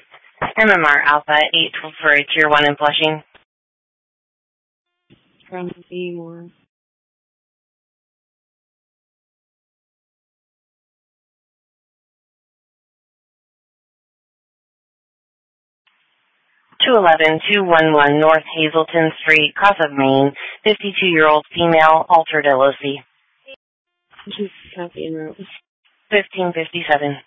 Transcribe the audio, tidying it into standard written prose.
MMR Alpha 8 for Tier 1 in Flushing. From B1. (211-211) North Hazelton Street, Casa, Maine. 52-year-old female, altered LOC. Copy and route. 1557.